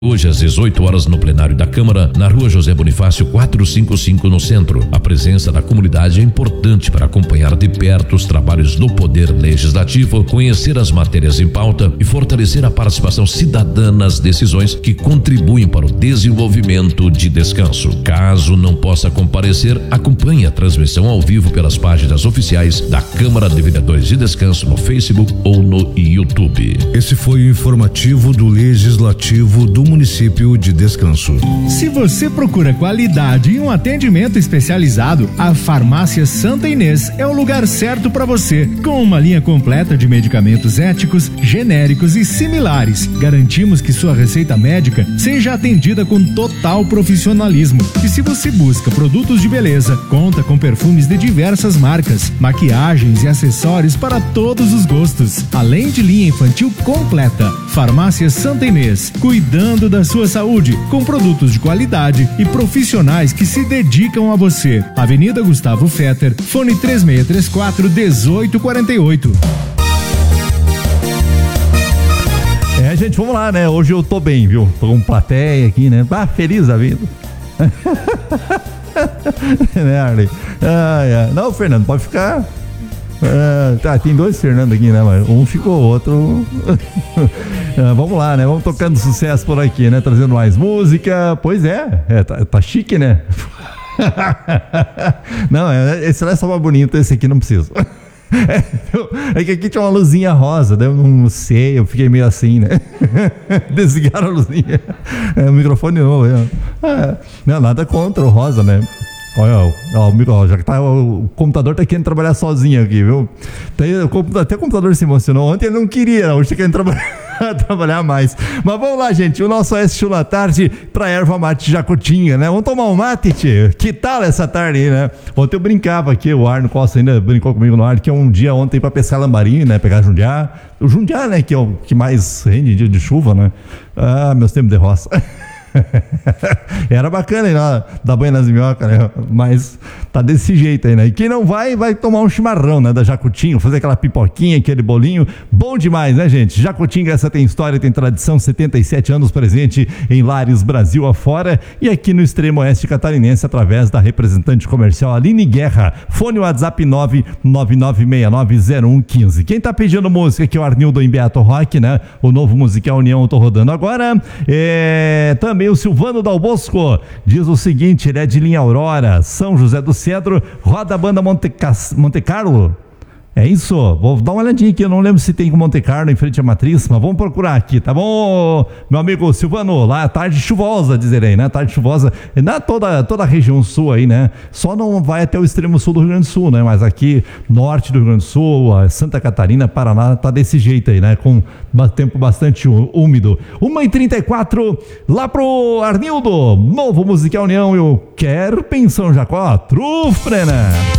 Hoje às 18 horas no plenário da Câmara, na rua José Bonifácio 455 no centro. A presença da comunidade é importante para acompanhar de perto os trabalhos do Poder Legislativo, conhecer as matérias em pauta e fortalecer a participação cidadã nas decisões que contribuem para o desenvolvimento de Descanso. Caso não possa comparecer, acompanhe a transmissão ao vivo pelas páginas oficiais da Câmara de Vereadores de Descanso no Facebook ou no YouTube. Esse foi o informativo do Legislativo do município de Descanso. Se você procura qualidade e um atendimento especializado, a Farmácia Santa Inês é o lugar certo para você. Com uma linha completa de medicamentos éticos, genéricos e similares, garantimos que sua receita médica seja atendida com total profissionalismo. E se você busca produtos de beleza, conta com perfumes de diversas marcas, maquiagens e acessórios para todos os gostos, além de linha infantil completa. Farmácia Santa Inês, cuidando da sua saúde, com produtos de qualidade e profissionais que se dedicam a você. Avenida Gustavo Fetter, fone 3634-1848. Gente, vamos lá, né? Hoje eu tô bem, viu? Tô com plateia aqui, né? Feliz da vida. Né, Arley? Não, Fernando, pode ficar. Tem dois Fernando aqui, né? Mas um ficou, outro. Vamos lá, né? Vamos tocando sucesso por aqui, né? Trazendo mais música. Pois tá chique, né? Não, esse lá é só mais bonito, esse aqui não precisa. É que aqui tinha uma luzinha rosa, né? Eu não sei, eu fiquei meio assim, né? Desligaram a luzinha. O microfone novo. Não, nada contra o rosa, né? Olha, já que o computador tá querendo trabalhar sozinho aqui, viu? Até o computador se emocionou. Ontem ele não queria, hoje tá querendo trabalhar mais. Mas vamos lá, gente. O nosso Oeste na tarde pra erva mate Jacutinga, né? Vamos tomar um mate, tio? Que tal essa tarde aí, né? Ontem eu brincava aqui, o Arno Costa ainda brincou comigo no ar, que é um dia ontem pra pescar lambari, né? Pegar jundiá. O jundiá, né? Que é o que mais rende em dia de chuva, né? Meus tempos de roça. Era bacana ir lá dar banho nas minhocas, né? Mas tá desse jeito aí, né? E quem não vai tomar um chimarrão, né? Da Jacutinga, fazer aquela pipoquinha, aquele bolinho. Bom demais, né, gente? Jacutinga, essa tem história, tem tradição, 77 anos presente em lares Brasil afora e aqui no extremo oeste catarinense através da representante comercial Aline Guerra. Fone WhatsApp 999690115. Quem tá pedindo música aqui é o Arnildo em Beato Rock, né? O novo musical União eu tô rodando agora. Também o Silvano Dal Bosco diz o seguinte, ele é de Linha Aurora, São José do Cedro, roda a banda Monte Carlo. É isso, vou dar uma olhadinha aqui, eu não lembro se tem com Monte Carlo em frente à Matriz, mas vamos procurar aqui, tá bom, meu amigo Silvano? Lá, tarde chuvosa, dizerei, né? Tarde chuvosa, na toda a região sul aí, né? Só não vai até o extremo sul do Rio Grande do Sul, né? Mas aqui, norte do Rio Grande do Sul, Santa Catarina, Paraná, tá desse jeito aí, né? Com tempo bastante úmido. 1h34, lá pro Arnildo, novo musical União, eu quero pensão Jacó, Trufrena.